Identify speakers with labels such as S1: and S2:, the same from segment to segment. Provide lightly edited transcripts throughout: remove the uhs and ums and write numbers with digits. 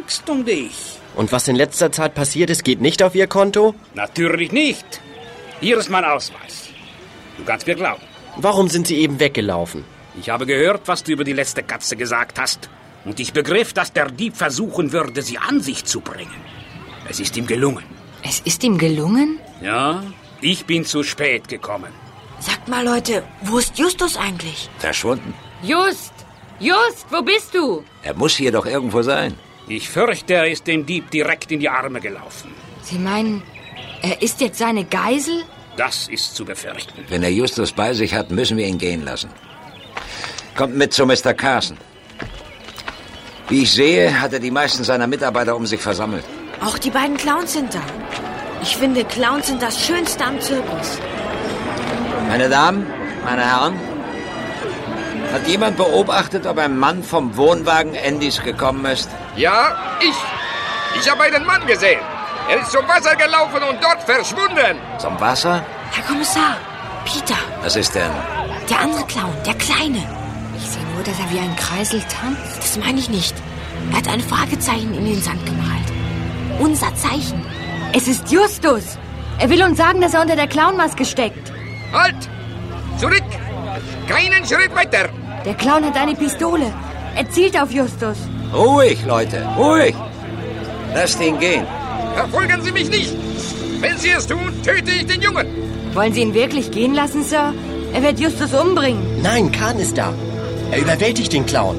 S1: sorgst um dich.
S2: Und was in letzter Zeit passiert ist, geht nicht auf Ihr Konto?
S1: Natürlich nicht. Hier ist mein Ausweis. Du kannst mir glauben.
S2: Warum sind Sie eben weggelaufen?
S1: Ich habe gehört, was du über die letzte Katze gesagt hast. Und ich begriff, dass der Dieb versuchen würde, sie an sich zu bringen. Es ist ihm gelungen.
S3: Es ist ihm gelungen?
S1: Ja, ich bin zu spät gekommen.
S4: Sagt mal, Leute, wo ist Justus eigentlich?
S5: Verschwunden.
S3: Just, wo bist du?
S5: Er muss hier doch irgendwo sein.
S1: Ich fürchte, er ist dem Dieb direkt in die Arme gelaufen.
S3: Sie meinen, er ist jetzt seine Geisel?
S1: Das ist zu befürchten.
S5: Wenn er Justus bei sich hat, müssen wir ihn gehen lassen. Kommt mit zu Mr. Carson. Wie ich sehe, hat er die meisten seiner Mitarbeiter um sich versammelt.
S4: Auch die beiden Clowns sind da. Ich finde, Clowns sind das Schönste am Zirkus.
S5: Meine Damen, meine Herren, hat jemand beobachtet, ob ein Mann vom Wohnwagen Andys gekommen ist?
S6: Ja, ich. Ich habe einen Mann gesehen. Er ist zum Wasser gelaufen und dort verschwunden.
S5: Zum Wasser?
S4: Herr Kommissar, Peter.
S5: Was ist denn?
S4: Der andere Clown, der Kleine.
S3: Ich sehe nur, dass er wie ein Kreisel tanzt.
S4: Das meine ich nicht. Er hat ein Fragezeichen in den Sand gemalt. Unser Zeichen.
S3: Es ist Justus. Er will uns sagen, dass er unter der Clownmaske steckt.
S6: Halt! Zurück! Keinen Schritt weiter!
S3: Der Clown hat eine Pistole. Er zielt auf Justus.
S5: Ruhig, Leute, ruhig! Lasst ihn gehen.
S6: Verfolgen Sie mich nicht! Wenn Sie es tun, töte ich den Jungen!
S3: Wollen Sie ihn wirklich gehen lassen, Sir? Er wird Justus umbringen.
S2: Nein, Kahn ist da. Er überwältigt den Clown.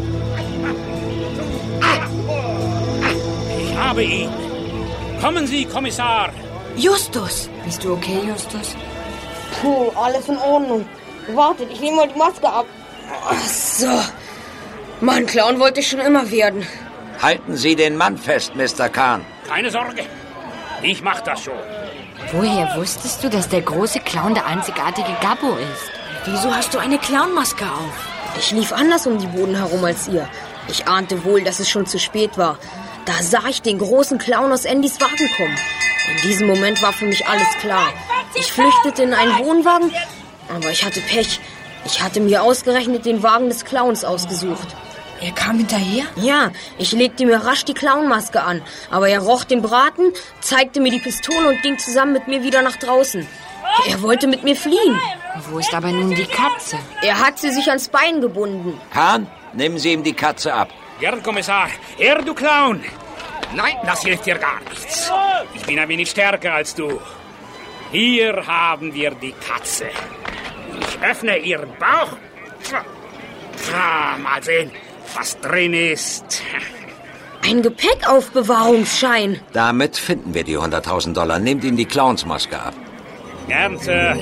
S1: Ich habe ihn. Kommen Sie, Kommissar.
S4: Justus.
S3: Bist du okay, Justus?
S7: Puh, alles in Ordnung. Wartet, ich nehme mal die Maske ab.
S8: Ach so. Mann, Clown wollte ich schon immer werden.
S5: Halten Sie den Mann fest, Mr. Kahn.
S1: Keine Sorge. Ich mach das schon.
S3: Woher wusstest du, dass der große Clown der einzigartige Gabbo ist?
S4: Wieso hast du eine Clownmaske auf?
S8: Ich lief anders um die Boden herum als ihr. Ich ahnte wohl, dass es schon zu spät war. Da sah ich den großen Clown aus Andys Wagen kommen. In diesem Moment war für mich alles klar. Ich flüchtete in einen Wohnwagen, aber ich hatte Pech. Ich hatte mir ausgerechnet den Wagen des Clowns ausgesucht.
S4: Er kam hinterher?
S8: Ja, ich legte mir rasch die Clownmaske an, aber er roch den Braten, zeigte mir die Pistole und ging zusammen mit mir wieder nach draußen. Er wollte mit mir fliehen.
S3: Wo ist aber nun die Katze?
S8: Er hat sie sich ans Bein gebunden.
S5: Kahn, nehmen Sie ihm die Katze ab.
S1: Gern, Kommissar. Du Clown. Nein, das hilft dir gar nichts. Ich bin ein wenig stärker als du. Hier haben wir die Katze. Ich öffne ihren Bauch. Mal sehen, was drin ist.
S8: Ein Gepäckaufbewahrungsschein.
S5: Damit finden wir die $100.000. Nehmt ihm die Clownsmaske ab.
S1: Gern, Sir.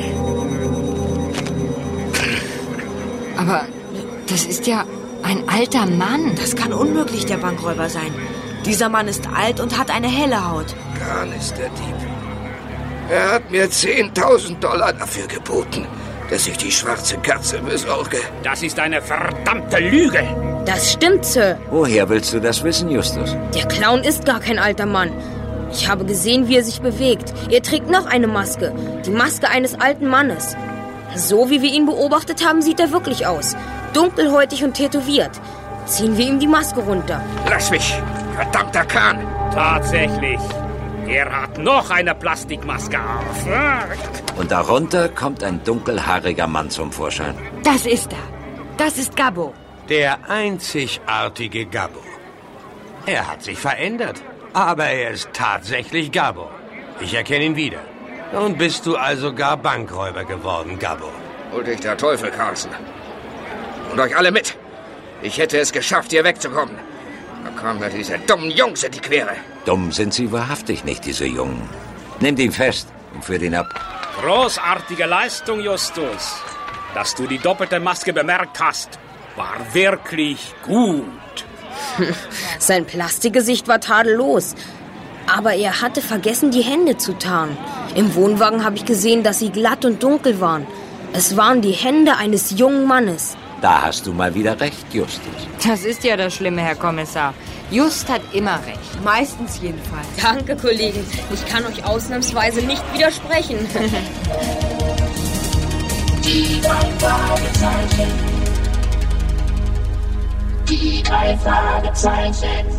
S3: Aber das ist ja ein alter Mann.
S4: Das kann unmöglich der Bankräuber sein. Dieser Mann ist alt und hat eine helle Haut.
S6: Kahn ist der Dieb. Er hat mir $10.000 dafür geboten, dass ich die schwarze Katze besorge.
S1: Das ist eine verdammte Lüge.
S8: Das stimmt, Sir.
S5: Woher willst du das wissen, Justus?
S8: Der Clown ist gar kein alter Mann. Ich habe gesehen, wie er sich bewegt. Er trägt noch eine Maske. Die Maske eines alten Mannes. So wie wir ihn beobachtet haben, sieht er wirklich aus. Dunkelhäutig und tätowiert. Ziehen wir ihm die Maske runter.
S6: Lass mich, verdammter Kahn.
S1: Tatsächlich. Er hat noch eine Plastikmaske auf.
S5: Und darunter kommt ein dunkelhaariger Mann zum Vorschein.
S3: Das ist er. Das ist Gabbo.
S9: Der einzigartige Gabbo. Er hat sich verändert, aber er ist tatsächlich Gabbo. Ich erkenne ihn wieder. Und bist du also gar Bankräuber geworden, Gabbo?
S6: Hol dich der Teufel, Carson. Und euch alle mit. Ich hätte es geschafft, hier wegzukommen. Da kamen mir diese dummen Jungs in die Quere.
S5: Dumm sind sie wahrhaftig nicht, diese Jungen. Nehmt ihn fest und führt ihn ab.
S1: Großartige Leistung, Justus. Dass du die doppelte Maske bemerkt hast, war wirklich gut.
S8: Sein Plastikgesicht war tadellos. Aber er hatte vergessen, die Hände zu tarnen. Im Wohnwagen habe ich gesehen, dass sie glatt und dunkel waren. Es waren die Hände eines jungen Mannes.
S5: Da hast du mal wieder recht, Justus.
S3: Das ist ja das Schlimme, Herr Kommissar. Just hat immer recht.
S4: Meistens jedenfalls.
S8: Danke, Kollegen. Ich kann euch ausnahmsweise nicht widersprechen.
S10: Die drei Fragezeichen. Die drei Fragezeichen.